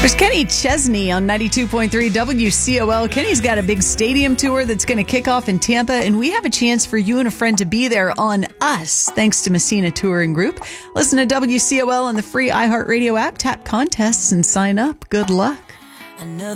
There's Kenny Chesney on 92.3 WCOL. Kenny's got a big stadium tour that's going to kick off in Tampa, and we have a chance for you and a friend to be there on us, thanks to Messina Touring Group. Listen to WCOL on the free iHeartRadio app, tap contests, and sign up. Good luck. Another